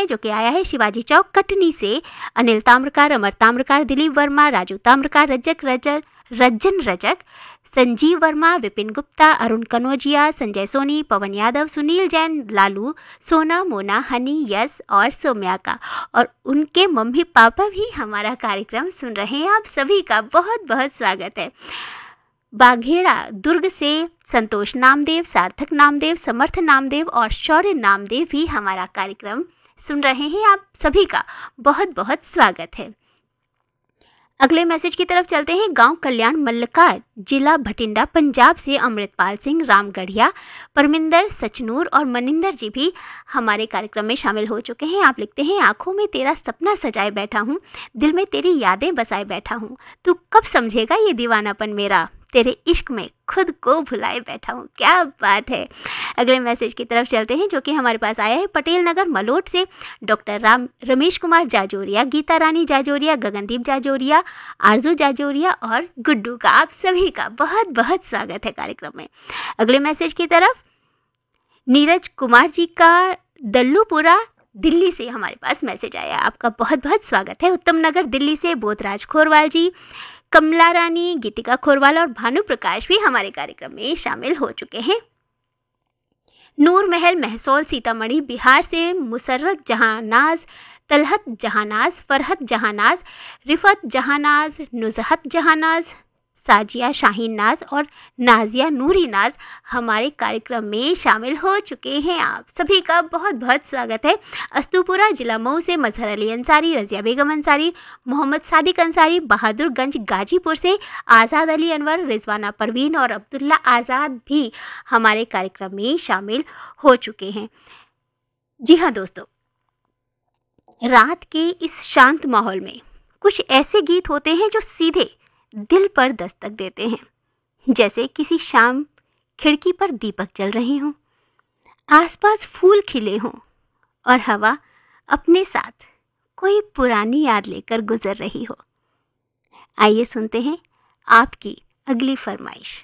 हैं जो कि आया है शिवाजी चौक कटनी से। अनिल ताम्रकार, अमर ताम्रकार, दिलीप वर्मा, राजू ताम्रकार, रज्जन रजक, संजीव वर्मा, विपिन गुप्ता, अरुण कनौजिया, संजय सोनी, पवन यादव, सुनील जैन, लालू, सोना, मोना, हनी, यश और सौम्या का, और उनके मम्मी पापा भी हमारा कार्यक्रम सुन रहे हैं। आप सभी का बहुत बहुत स्वागत है। बाघेड़ा दुर्ग से संतोष नामदेव, सार्थक नामदेव, समर्थ नामदेव और शौर्य नामदेव भी हमारा कार्यक्रम सुन रहे हैं। आप सभी का बहुत बहुत स्वागत है। अगले मैसेज की तरफ चलते हैं। गांव कल्याण मल्लका, जिला भटिंडा, पंजाब से अमृतपाल सिंह, रामगढ़िया, परमिंदर, सचनूर और मनिंदर जी भी हमारे कार्यक्रम में शामिल हो चुके हैं। आप लिखते हैं, आंखों में तेरा सपना सजाए बैठा हूँ, दिल में तेरी यादें बसाए बैठा हूँ, तू कब समझेगा ये दीवानापन मेरा, तेरे इश्क में खुद को भुलाए बैठा हूँ। क्या बात है। अगले मैसेज की तरफ चलते हैं जो कि हमारे पास आया है पटेल नगर मलोट से डॉक्टर रमेश कुमार जाजोरिया, गीता रानी जाजोरिया, गगनदीप जाजोरिया, आरजू जाजोरिया और गुड्डू का। आप सभी का बहुत बहुत स्वागत है कार्यक्रम में। अगले मैसेज की तरफ नीरज कुमार जी का दल्लूपुरा दिल्ली से हमारे पास मैसेज आया। आपका बहुत बहुत स्वागत है। उत्तम नगर दिल्ली से बोधराज खोरवाल जी, कमला रानी, गीतिका खोरवाल और भानु प्रकाश भी हमारे कार्यक्रम में शामिल हो चुके हैं। नूर महल महसौल सीतामढ़ी बिहार से मुसर्रत जहानाज, तलहत जहानाज, फरहत जहानाज, रिफत जहानाज, नुजहत जहानाज, साजिया शाहीन नाज और नाजिया नूरी नाज हमारे कार्यक्रम में शामिल हो चुके हैं। आप सभी का बहुत बहुत स्वागत है। अस्तुपुरा जिला मऊ से मजहर अली अंसारी, रजिया बेगम अंसारी, मोहम्मद सादिक अंसारी, बहादुरगंज गाजीपुर से आज़ाद अली अनवर, रिजवाना परवीन और अब्दुल्ला आज़ाद भी हमारे कार्यक्रम में शामिल हो चुके हैं। जी हाँ दोस्तों, रात के इस शांत माहौल में कुछ ऐसे गीत होते हैं जो सीधे दिल पर दस्तक देते हैं, जैसे किसी शाम खिड़की पर दीपक जल रहे हों, आसपास फूल खिले हों और हवा अपने साथ कोई पुरानी याद लेकर गुजर रही हो। आइए सुनते हैं आपकी अगली फरमाइश।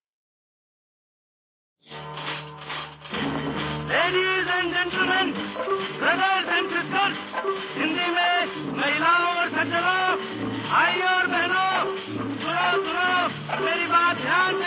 Ladies and gentleman, brothers and sisters, Hindi में महिलाओं और सज्जनों, भाइयों और बहनों, सुनो सुनो मेरी बात ध्यान से।